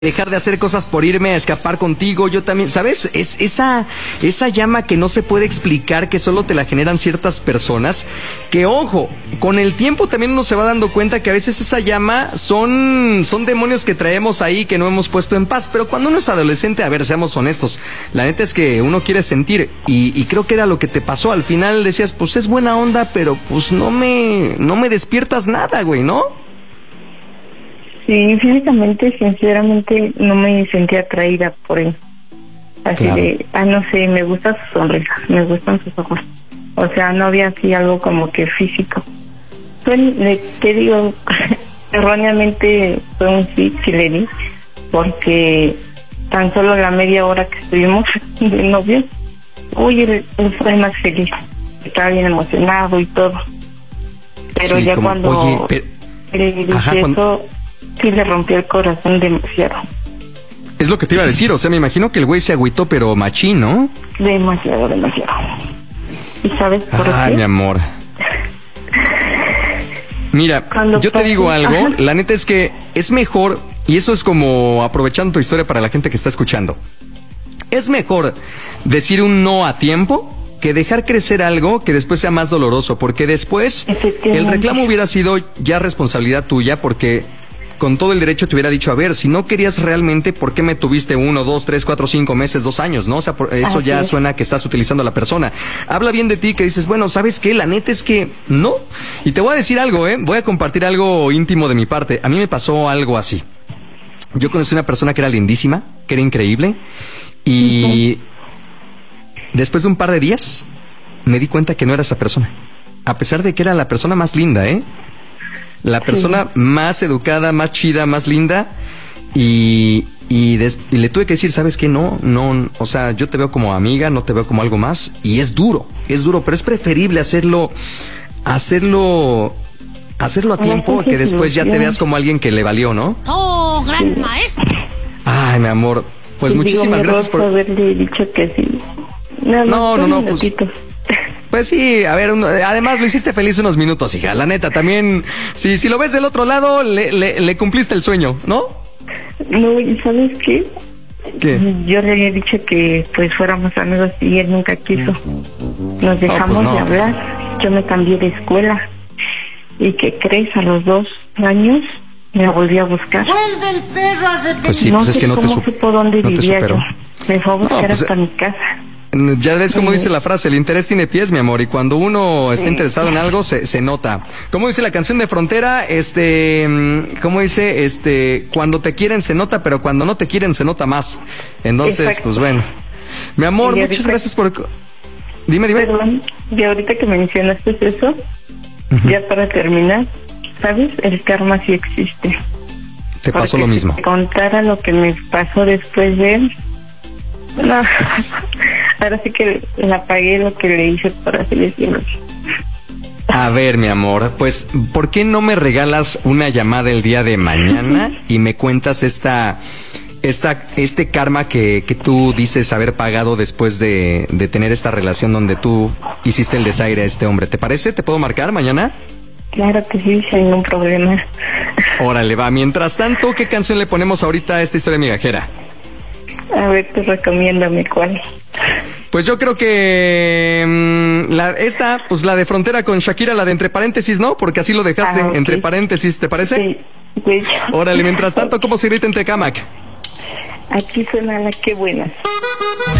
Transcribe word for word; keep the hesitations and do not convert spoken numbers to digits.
dejar de hacer cosas por irme a escapar contigo, yo también, ¿sabes? Es esa, esa llama que no se puede explicar, que solo te la generan ciertas personas, que ojo, con el tiempo también uno se va dando cuenta que a veces esa llama son, son demonios que traemos ahí que no hemos puesto en paz, pero cuando uno es adolescente, a ver, seamos honestos, la neta es que uno quiere sentir, y, y creo que era lo que te pasó, al final decías, pues es buena onda, pero pues no me, no me despiertas nada, güey, ¿no? Sí, físicamente, sinceramente, no me sentía atraída por él. Así claro. de, ah, no sé, me gusta su sonrisa, me gustan sus ojos. O sea, no había así algo como que físico. Pues, te digo, erróneamente fue un sí que le di, porque tan solo la media hora que estuvimos de novios, uy, él, él fue más feliz. Estaba bien emocionado y todo. Pero sí, ya como, cuando oye, pero... le dije Ajá, eso... Cuando... sí le rompió el corazón demasiado. Es lo que te iba a decir, o sea, me imagino que el güey se agüitó, pero machín, ¿no? Demasiado, demasiado. ¿Y sabes por qué? Ay, mi amor. Mira, Cuando yo te digo algo, ajá. La neta es que es mejor, y eso es como aprovechando tu historia para la gente que está escuchando, es mejor decir un no a tiempo que dejar crecer algo que después sea más doloroso, porque después el reclamo hubiera sido ya responsabilidad tuya, porque con todo el derecho te hubiera dicho, a ver, si no querías realmente, ¿por qué me tuviste uno, dos, tres, cuatro, cinco meses, dos años, no? O sea, por, eso ya suena que estás utilizando a la persona. Habla bien de ti, que dices, bueno, ¿sabes qué? La neta es que no. Y te voy a decir algo, ¿eh? Voy a compartir algo íntimo de mi parte. A mí me pasó algo así. Yo conocí una persona que era lindísima, que era increíble, y después de un par de días me di cuenta que no era esa persona. A pesar de que era la persona más linda, ¿eh? La persona sí. más educada, más chida, más linda, y, y, des, y le tuve que decir, ¿sabes qué? No, no, o sea, yo te veo como amiga, no te veo como algo más, y es duro, es duro, pero es preferible hacerlo, hacerlo, hacerlo a tiempo, que después ya te veas como alguien que le valió, ¿no? ¡Oh, gran maestro! Ay, mi amor, pues y muchísimas digo, gracias por haberle dicho que sí. No, no, no, no pues... Pues sí, a ver, un, además lo hiciste feliz unos minutos, hija. La neta, también, si, si lo ves del otro lado, le, le, le cumpliste el sueño, ¿no? No, ¿y sabes qué? ¿Qué? Yo le había dicho que pues fuéramos amigos y él nunca quiso. Nos dejamos no, pues no. de hablar. Yo me cambié de escuela. ¿Y qué crees? A los dos años me volví a buscar. ¡Vuelve el perro a repetir! Pues sí, no pues sé es que no cómo te supo. supo dónde no vivía yo. Me fue a buscar no, pues, hasta mi casa. Ya ves cómo dice la frase, el interés tiene pies, mi amor, y cuando uno está interesado en algo, se, se nota. Como dice la canción de Frontera, este, ¿cómo dice? Este, cuando te quieren se nota, pero cuando no te quieren se nota más. Entonces, Exacto. pues bueno. Mi amor, muchas ahorita, gracias por... Dime, dime. Perdón, y ahorita que mencionaste eso, uh-huh. ya para terminar, ¿sabes? El karma sí existe. Te pasó lo mismo. Si te contara lo que me pasó después de él, no, ahora sí que la pagué lo que le hice, por así decirlo. A ver, mi amor, pues, ¿por qué no me regalas una llamada el día de mañana y me cuentas esta, esta, este karma que, que tú dices haber pagado después de, de tener esta relación donde tú hiciste el desaire a este hombre? ¿Te parece? ¿Te puedo marcar mañana? Claro que sí, sin ningún problema. Órale, va. Mientras tanto, ¿qué canción le ponemos ahorita a esta historia migajera? A ver, tú recomiéndame cuál. Pues yo creo que mmm, la esta, pues la de Frontera con Shakira, la de entre paréntesis, ¿no? Porque así lo dejaste, ah, okay. entre paréntesis, ¿te parece? Sí, sí. Órale, mientras tanto, ¿cómo se grita en Tecámac? Aquí suena la que buena.